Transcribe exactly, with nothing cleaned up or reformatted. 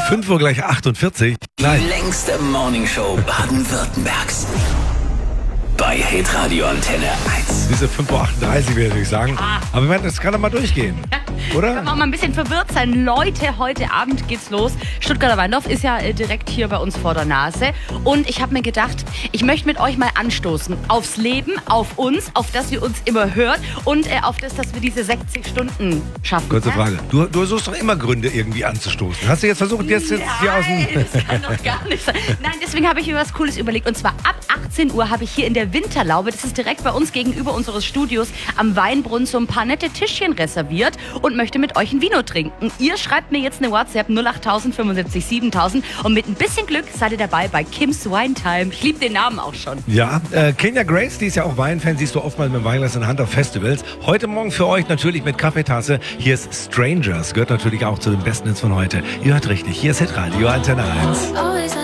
fünf Uhr gleich achtundvierzig. Nein. Die längste Morningshow Baden-Württembergs. Bei Hitradio Antenne eins. Diese fünf Uhr achtunddreißig würde ich sagen. Ah. Aber ich meine, das kann doch mal durchgehen. Oder? Können wir auch mal ein bisschen verwirrt sein. Leute, heute Abend geht's los. Stuttgarter Weindorf ist ja äh, direkt hier bei uns vor der Nase. Und ich habe mir gedacht, ich möchte mit euch mal anstoßen. Aufs Leben, auf uns, auf das ihr uns immer hört und äh, auf das, dass wir diese sechzig Stunden schaffen. Kurze Hä? Frage. Du, du suchst doch immer Gründe, irgendwie anzustoßen. Hast du jetzt versucht, jetzt, jetzt hier aus dem... Nein, das kann doch gar nicht sein. Nein, deswegen habe ich mir was Cooles überlegt. Und zwar ab achtzehn Uhr habe ich hier in der Winterlaube, das ist direkt bei uns gegenüber unseres Studios am Weinbrunnen, so ein paar nette Tischchen reserviert und möchte mit euch ein Vino trinken. Ihr schreibt mir jetzt eine WhatsApp null acht null null fünfundsiebzig siebentausend und mit ein bisschen Glück seid ihr dabei bei Kim's Wine Time. Ich liebe den Namen auch schon. Ja, äh, Kenya Grace, die ist ja auch Weinfan, siehst du oftmals mit dem Weinglas in der Hand auf Festivals. Heute Morgen für euch natürlich mit Kaffeetasse. Hier ist Strangers, gehört natürlich auch zu den besten Hits von heute. Ihr hört richtig, hier ist Hitradio Antenne eins.